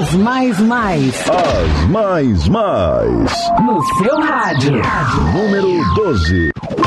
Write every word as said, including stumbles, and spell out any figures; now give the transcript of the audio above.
As mais mais. As mais mais. No seu rádio. Número doze.